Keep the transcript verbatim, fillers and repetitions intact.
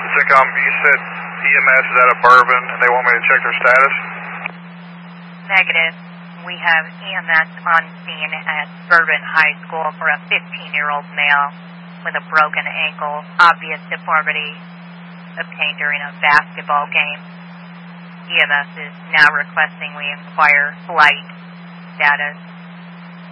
Syncom, you said E M S is out of Bourbon and they want me to check their status? Negative. We have E M S on scene at Bourbon High School for a fifteen-year-old male with a broken ankle, obvious deformity obtained during a basketball game. E M S is now requesting we inquire flight status.